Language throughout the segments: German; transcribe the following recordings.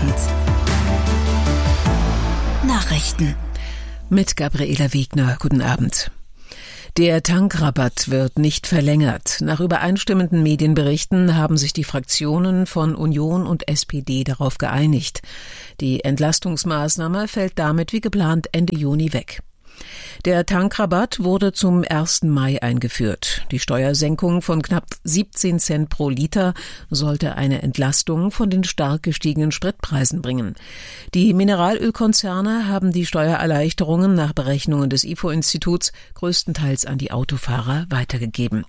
Abend. Nachrichten. Mit Gabriela Wegner. Guten Abend. Der Tankrabatt wird nicht verlängert. Nach übereinstimmenden Medienberichten haben sich die Fraktionen von Union und SPD darauf geeinigt. Die Entlastungsmaßnahme fällt damit wie geplant Ende Juni weg. Der Tankrabatt wurde zum 1. Mai eingeführt. Die Steuersenkung von knapp 17 Cent pro Liter sollte eine Entlastung von den stark gestiegenen Spritpreisen bringen. Die Mineralölkonzerne haben die Steuererleichterungen nach Berechnungen des IFO-Instituts größtenteils an die Autofahrer weitergegeben.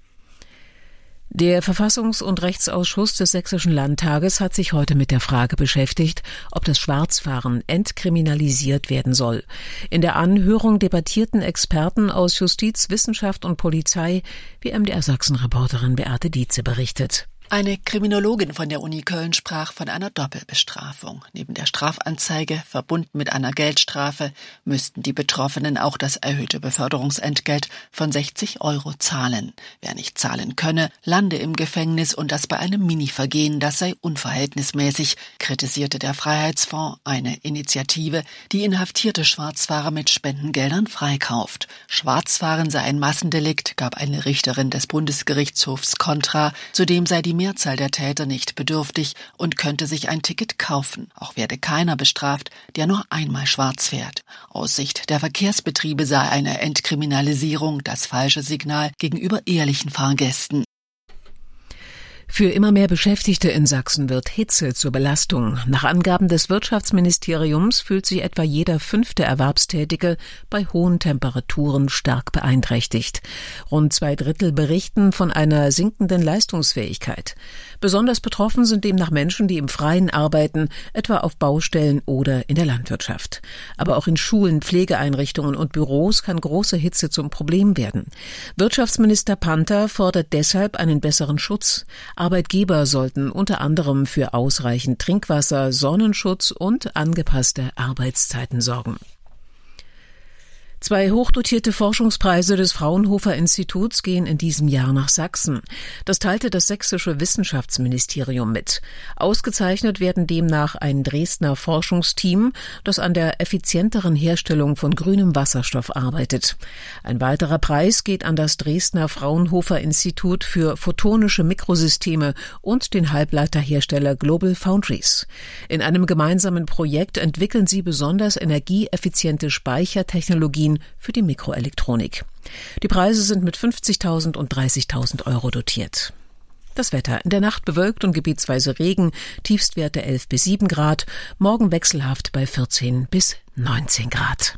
Der Verfassungs- und Rechtsausschuss des Sächsischen Landtages hat sich heute mit der Frage beschäftigt, ob das Schwarzfahren entkriminalisiert werden soll. In der Anhörung debattierten Experten aus Justiz, Wissenschaft und Polizei, wie MDR-Sachsen-Reporterin Beate Dietze berichtet. Eine Kriminologin von der Uni Köln sprach von einer Doppelbestrafung. Neben der Strafanzeige, verbunden mit einer Geldstrafe, müssten die Betroffenen auch das erhöhte Beförderungsentgelt von 60 € zahlen. Wer nicht zahlen könne, lande im Gefängnis und das bei einem Mini-Vergehen, das sei unverhältnismäßig, kritisierte der Freiheitsfonds, eine Initiative, die inhaftierte Schwarzfahrer mit Spendengeldern freikauft. Schwarzfahren sei ein Massendelikt, gab eine Richterin des Bundesgerichtshofs Kontra, zudem sei die Mehrzahl der Täter nicht bedürftig und könnte sich ein Ticket kaufen. Auch werde keiner bestraft, der nur einmal schwarz fährt. Aus Sicht der Verkehrsbetriebe sei eine Entkriminalisierung das falsche Signal gegenüber ehrlichen Fahrgästen. Für immer mehr Beschäftigte in Sachsen wird Hitze zur Belastung. Nach Angaben des Wirtschaftsministeriums fühlt sich etwa jeder 5. Erwerbstätige bei hohen Temperaturen stark beeinträchtigt. Rund 2/3 berichten von einer sinkenden Leistungsfähigkeit. Besonders betroffen sind demnach Menschen, die im Freien arbeiten, etwa auf Baustellen oder in der Landwirtschaft. Aber auch in Schulen, Pflegeeinrichtungen und Büros kann große Hitze zum Problem werden. Wirtschaftsminister Panther fordert deshalb einen besseren Schutz. Arbeitgeber sollten unter anderem für ausreichend Trinkwasser, Sonnenschutz und angepasste Arbeitszeiten sorgen. 2 hochdotierte Forschungspreise des Fraunhofer-Instituts gehen in diesem Jahr nach Sachsen. Das teilte das sächsische Wissenschaftsministerium mit. Ausgezeichnet werden demnach ein Dresdner Forschungsteam, das an der effizienteren Herstellung von grünem Wasserstoff arbeitet. Ein weiterer Preis geht an das Dresdner Fraunhofer-Institut für photonische Mikrosysteme und den Halbleiterhersteller Global Foundries. In einem gemeinsamen Projekt entwickeln sie besonders energieeffiziente Speichertechnologien für die Mikroelektronik. Die Preise sind mit 50.000 und 30.000 € dotiert. Das Wetter: in der Nacht bewölkt und gebietsweise Regen, Tiefstwerte 11 bis 7 Grad, morgen wechselhaft bei 14 bis 19 Grad.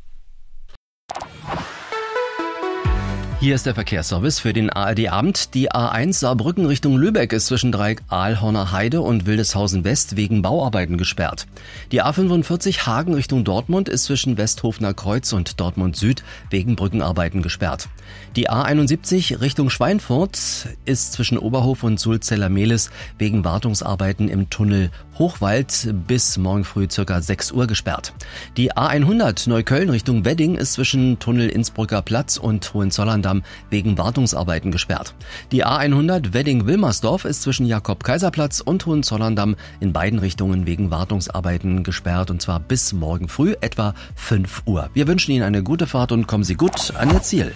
Hier ist der Verkehrsservice für den ARD-Abend. Die A1 Saarbrücken Richtung Lübeck ist zwischen Dreieck Aalhorner Heide und Wildeshausen West wegen Bauarbeiten gesperrt. Die A45 Hagen Richtung Dortmund ist zwischen Westhofener Kreuz und Dortmund Süd wegen Brückenarbeiten gesperrt. Die A71 Richtung Schweinfurt ist zwischen Oberhof und Sulzeller-Mehlis wegen Wartungsarbeiten im Tunnel Hochwald bis morgen früh ca. 6 Uhr gesperrt. Die A100 Neukölln Richtung Wedding ist zwischen Tunnel Innsbrucker Platz und Hohenzollern-Damm wegen Wartungsarbeiten gesperrt. Die A100 Wedding-Wilmersdorf ist zwischen Jakob-Kaiser-Platz und Hohenzollern-Damm in beiden Richtungen wegen Wartungsarbeiten gesperrt, und zwar bis morgen früh etwa 5 Uhr. Wir wünschen Ihnen eine gute Fahrt und kommen Sie gut an Ihr Ziel.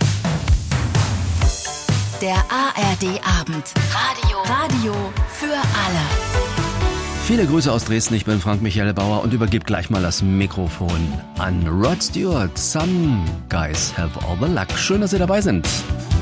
Der ARD-Abend. Radio für alle. Viele Grüße aus Dresden, ich bin Frank Michael Bauer und übergebe gleich mal das Mikrofon an Rod Stewart. Some guys have all the luck. Schön, dass Sie dabei sind.